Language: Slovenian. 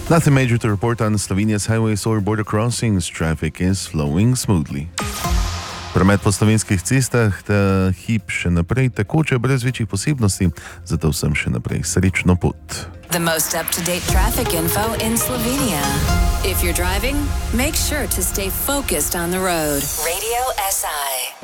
Nothing major to report on Slovenia's highways or border crossings. Traffic is flowing smoothly. Promet po slovenskih cestah ta hip še naprej tekoče brez večjih posebnosti, zato vsem še naprej srečno pot. The most up-to-date traffic info in Slovenia. If you're driving, make sure to stay focused on the road. Radio SI.